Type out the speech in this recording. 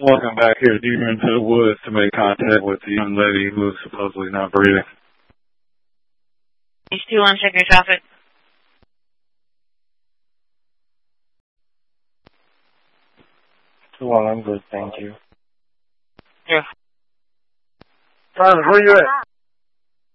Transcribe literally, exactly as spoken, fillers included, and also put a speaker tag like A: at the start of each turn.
A: Walking back here deeper into the woods to make contact with the young lady who is supposedly not breathing.
B: H two one, check your traffic.
C: two one, I'm good, thank you.
B: Yeah.
C: Franz, where you at?